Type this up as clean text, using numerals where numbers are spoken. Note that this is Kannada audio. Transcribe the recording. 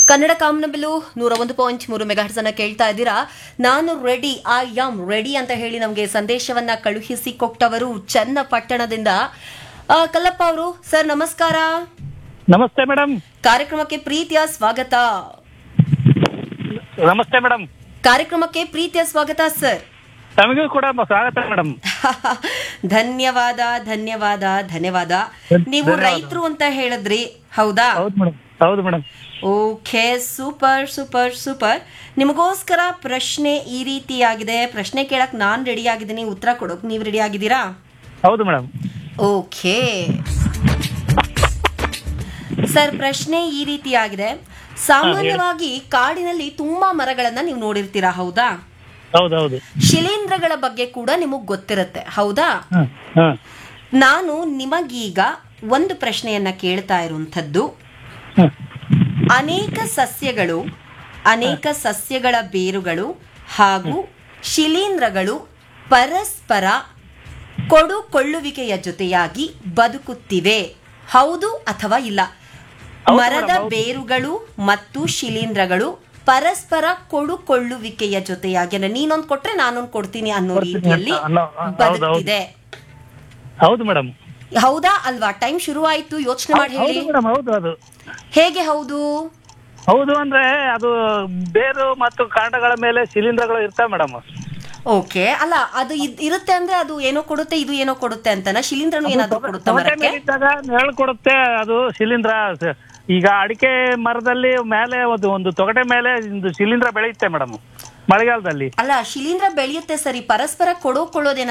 ಕನ್ನಡ ಕಾಮನಬಿಲ್ಲು 101.3 ಮೆಗಾಹರ್ಟ್ಸ್ ಅನ್ನ ಕೇಳ್ತಾ ಇದ್ದೀರಾ. ನಾನು ರೆಡಿ, ಐ ಆಮ್ ರೆಡಿ ಅಂತ ಹೇಳಿ ನಮಗೆ ಸಂದೇಶವನ್ನ ಕಳುಹಿಸಿ ಕೊಟ್ಟವರು ಚನ್ನಪಟ್ಟಣದಿಂದ ಕಲ್ಲಪ್ಪ ಅವರು. ಸರ್ ನಮಸ್ಕಾರ. ನಮಸ್ತೆ ಮೇಡಮ್. ಕಾರ್ಯಕ್ರಮಕ್ಕೆ ಪ್ರೀತಿಯ ಸ್ವಾಗತ. ನಮಸ್ತೆ ಮೇಡಮ್. ಕಾರ್ಯಕ್ರಮಕ್ಕೆ ಪ್ರೀತಿಯ ಸ್ವಾಗತ ಸರ್. ತಮಗೂ ಕೂಡ ಸ್ವಾಗತ ಮೇಡಮ್. ಧನ್ಯವಾದ ಧನ್ಯವಾದ ಧನ್ಯವಾದ. ನೀವು ರೈತರು ಅಂತ ಹೇಳಿದ್ರಿ, ಹೌದಾ? ಹೌದು madam. Okay, super super super. ನಿಮಗೋಸ್ಕರ ಪ್ರಶ್ನೆ ಈ ರೀತಿಯಾಗಿದೆ. ಪ್ರಶ್ನೆ ಕೇಳಕ್ ನಾನ್ ರೆಡಿ ಆಗಿದ್ದೀನಿ, ಉತ್ತರ ಕೊಡೋಕ್ ನೀವು ರೆಡಿ ಆಗಿದ್ದೀರಾ? ಹೌದು ಮೇಡಮ್. ಓಕೆ ಸರ್, ಪ್ರಶ್ನೆ ಈ ರೀತಿಯಾಗಿದೆ. ಸಾಮಾನ್ಯವಾಗಿ ಕಾಡಿನಲ್ಲಿ ತುಂಬಾ ಮರಗಳನ್ನ ನೀವು ನೋಡಿರ್ತೀರಾ, ಹೌದಾ? ಹೌದೌದು. ಶಿಲೀಂಧ್ರಗಳ ಬಗ್ಗೆ ಕೂಡ ನಿಮಗ್ ಗೊತ್ತಿರುತ್ತೆ, ಹೌದಾ? ನಾನು ನಿಮಗೀಗ ಒಂದು ಪ್ರಶ್ನೆಯನ್ನ ಕೇಳ್ತಾ ಇರುವಂಥದ್ದು, ಅನೇಕ ಸಸ್ಯಗಳ ಬೇರುಗಳು ಹಾಗೂ ಶಿಲೀಂಧ್ರಗಳು ಪರಸ್ಪರ ಕೊಡುಕೊಳ್ಳುವಿಕೆಯ ಜೊತೆಯಾಗಿ ಬದುಕುತ್ತಿವೆ, ಹೌದು ಅಥವಾ ಇಲ್ಲ? ಮರದ ಬೇರುಗಳು ಮತ್ತು ಶಿಲೀಂಧ್ರಗಳು ಪರಸ್ಪರ ಕೊಡುಕೊಳ್ಳುವಿಕೆಯ ಜೊತೆಯಾಗಿ, ನೀನೊಂದು ಕೊಟ್ರೆ ನಾನೊಂದು ಕೊಡ್ತೀನಿ ಅನ್ನೋ ರೀತಿಯಲ್ಲಿ ಬದುಕ್ತಿದೆ. ಹೌದು ಮೇಡಮ್. ಹೌದಾ ಅಲ್ವಾ? ಟೈಮ್ ಶುರು ಆಯ್ತು, ಯೋಚನೆ ಮಾಡಿ ಹೇಳಿ. ಹೌದು. ಅದು ಹೇಗೆ ಹೌದು? ಹೌದು ಅಂದ್ರೆ ಅದು ಬೇರು ಮತ್ತು ಕಾಂಡಗಳ ಮೇಲೆ ಶಿಲೀಂಧ್ರಗಳು ಇರ್ತವೆ ಮೇಡಮ್. ಓಕೆ, ಅಲ್ಲ ಅದು ಇರುತ್ತೆ ಅಂದ್ರೆ ಅದು ಏನೋ ಕೊಡುತ್ತೆ, ಇದು ಏನೋ ಕೊಡುತ್ತೆ ಅಂತನಾ? ಶಿಲೀಂಧ್ರನು ಏನಾದ್ರು ಕೊಡುತ್ತೆ ಮರಕ್ಕೆ? ನೆರಳು ಕೊಡುತ್ತೆ ಅದು ಶಿಲೀಂಧ್ರ. ಈಗ ಅಡಿಕೆ ಮರದಲ್ಲಿ ಮೇಲೆ ಒಂದು ತೊಗಟೆ ಮೇಲೆ ಶಿಲೀಂಧ್ರ ಬೆಳೆಯುತ್ತೆ ಮೇಡಮ್ ಮಳೆಗಾಲದಲ್ಲಿ. ಅಲ್ಲ, ಶಿಲೀಂಧ್ರ ಬೆಳೆಯುತ್ತೆ ಸರಿ, ಪರಸ್ಪರ ಕೊಡೋದೇನ